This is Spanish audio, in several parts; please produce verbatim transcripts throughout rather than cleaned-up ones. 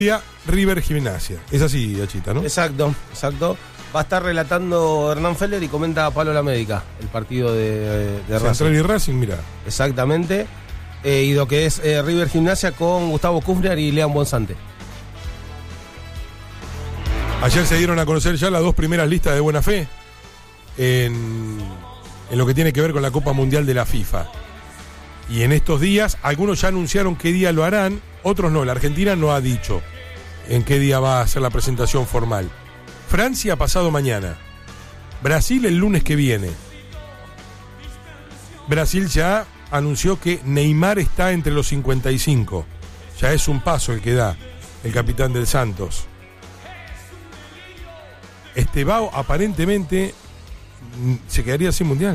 River Gimnasia. Es así, Achita, ¿no? Exacto, exacto. Va a estar relatando Hernán Feller y comenta Pablo La Médica, el partido de, de Racing. Central y Racing, mira. Exactamente. Eh, y lo que es eh, River Gimnasia con Gustavo Kufner y Lean Bonsante. Ayer se dieron a conocer ya las dos primeras listas de buena fe en, en lo que tiene que ver con la Copa Mundial de la FIFA. Y en estos días, algunos ya anunciaron qué día lo harán, otros no. La Argentina no ha dicho en qué día va a ser la presentación formal. Francia pasado mañana. Brasil el lunes que viene. Brasil ya anunció que Neymar está entre los cincuenta y cinco. Ya es un paso el que da el capitán del Santos. Estevao aparentemente se quedaría sin mundial.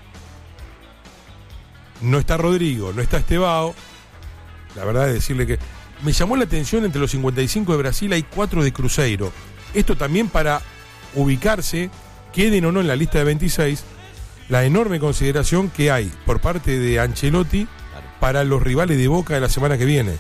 No está Rodrigo, no está Estevao. La verdad es decirle que me llamó la atención, entre los cincuenta y cinco de Brasil hay cuatro de Cruzeiro. Esto también para ubicarse, queden o no en la lista de veintiséis, la enorme consideración que hay por parte de Ancelotti para los rivales de Boca de la semana que viene.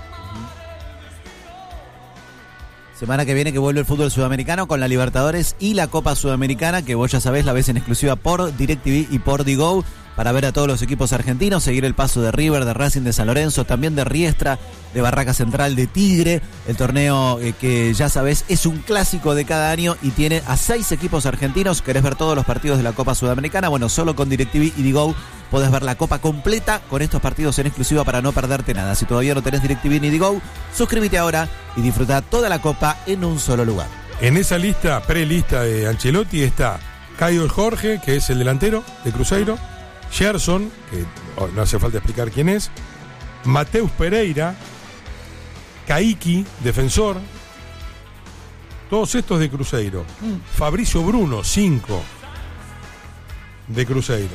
Semana que viene que vuelve el fútbol sudamericano con la Libertadores y la Copa Sudamericana, que vos ya sabés, la ves en exclusiva por DirecTV y por Digo, para ver a todos los equipos argentinos, seguir el paso de River, de Racing, de San Lorenzo, también de Riestra, de Barraca Central, de Tigre, el torneo eh, que ya sabés es un clásico de cada año y tiene a seis equipos argentinos. ¿Querés ver todos los partidos de la Copa Sudamericana? Bueno, solo con DirecTV y Digo podés ver la Copa completa con estos partidos en exclusiva para no perderte nada. Si todavía no tenés DirecTV ni Digo, suscríbete ahora y disfruta toda la Copa en un solo lugar. En esa lista, prelista de Ancelotti, está Caio Jorge, que es el delantero de Cruzeiro, Gerson, que oh, no hace falta explicar quién es, Mateus Pereira, Caiki, defensor, todos estos de Cruzeiro. Mm. Fabricio Bruno, cinco de Cruzeiro.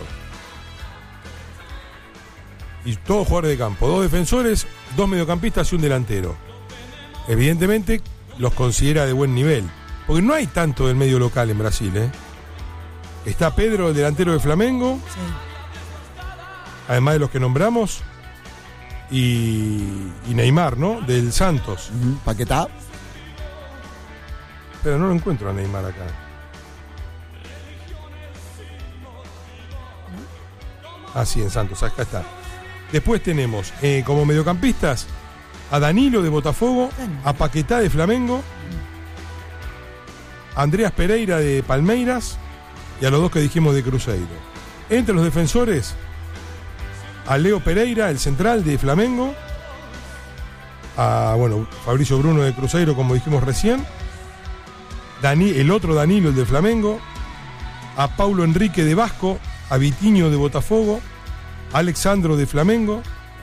Y todos jugadores de campo, dos defensores, dos mediocampistas y un delantero. Evidentemente los considera de buen nivel, porque no hay tanto del medio local en Brasil, ¿eh? Está Pedro, el delantero de Flamengo, sí, además de los que nombramos, y, y Neymar, ¿no? Del Santos. Uh-huh. Paquetá. Pero no lo encuentro a Neymar acá. Ah, sí, en Santos, acá está. Después tenemos eh, como mediocampistas a Danilo de Botafogo, a Paquetá de Flamengo, a Andreas Pereira de Palmeiras y a los dos que dijimos de Cruzeiro. Entre los defensores, a Leo Pereira, el central de Flamengo, a bueno, Fabricio Bruno de Cruzeiro, como dijimos recién, Dani, el otro Danilo, el de Flamengo, a Paulo Enrique de Vasco, a Vitinho de Botafogo, a Alexandro de Flamengo.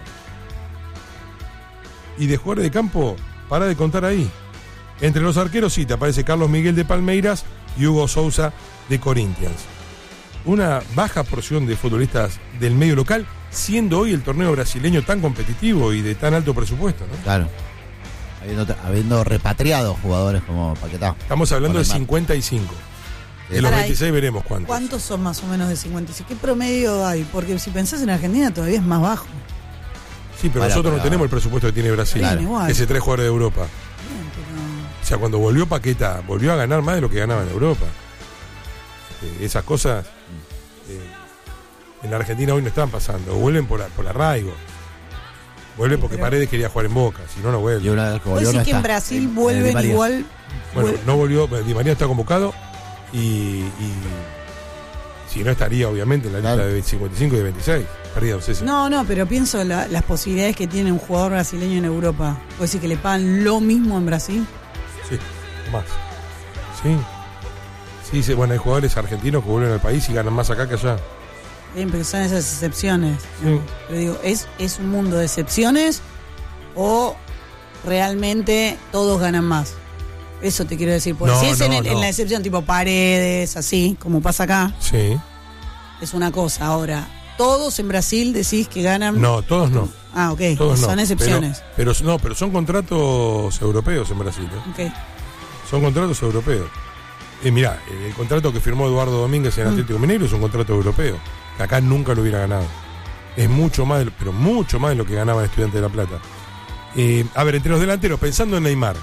Y de jugadores de campo, para de contar ahí. Entre los arqueros sí te aparece Carlos Miguel de Palmeiras y Hugo Sousa de Corinthians. Una baja porción de futbolistas del medio local, siendo hoy el torneo brasileño tan competitivo y de tan alto presupuesto, ¿no? Claro. Habiendo, habiendo repatriado jugadores como Paquetá. Estamos hablando de cincuenta y cinco. De los veintiséis veremos cuántos. ¿Cuántos son más o menos de cincuenta y cinco? ¿Qué promedio hay? Porque si pensás en Argentina todavía es más bajo. Sí, pero para, nosotros para, no tenemos el presupuesto que tiene Brasil. Claro. Ese tres jugadores de Europa. Bien, pero... O sea, cuando volvió Paquetá, volvió a ganar más de lo que ganaba en Europa. Eh, esas cosas eh, en la Argentina hoy no están pasando. Vuelven por, por arraigo. Vuelven porque pero... Paredes quería jugar en Boca, si no, no vuelve. ¿Vos decís no que en Brasil el, vuelven el igual? Bueno, vuelve... no volvió, Di María está convocado y, y si no estaría obviamente en la lista claro. de cincuenta y cinco y de veintiséis. Perdido, sí, sí. No, no, pero pienso la, las posibilidades que tiene un jugador brasileño en Europa. ¿Puede decir que le pagan lo mismo en Brasil? Sí, más. Sí. Sí, sí, bueno, hay jugadores argentinos que vuelven al país y ganan más acá que allá. Bien, pero son esas excepciones. Sí. Pero digo, ¿es, ¿es un mundo de excepciones o realmente todos ganan más? Eso te quiero decir. Porque no, si es no, en, el, no. en la excepción tipo Paredes, así, como pasa acá, sí, es una cosa. Ahora, ¿todos en Brasil decís que ganan? No, todos no. Ah, ok. Todos son no. excepciones. Pero, pero no, pero son contratos europeos en Brasil. ¿eh? Okay. Son contratos europeos. Y mirá, el contrato que firmó Eduardo Domínguez en mm. Atlético Mineiro es un contrato europeo, que acá nunca lo hubiera ganado. Es mucho más, de, pero mucho más de lo que ganaba el Estudiante de La Plata. Eh, a ver, entre los delanteros, pensando en Neymar,